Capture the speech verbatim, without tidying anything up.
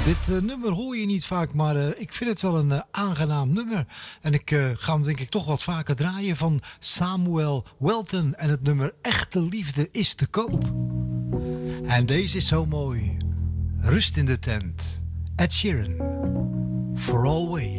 Dit uh, nummer hoor je niet vaak, maar uh, ik vind het wel een uh, aangenaam nummer. En ik uh, ga hem denk ik toch wat vaker draaien van Samuel Welton. En het nummer Echte Liefde is te koop. En deze is zo mooi. Rust in de tent. Ed Sheeran. For Always.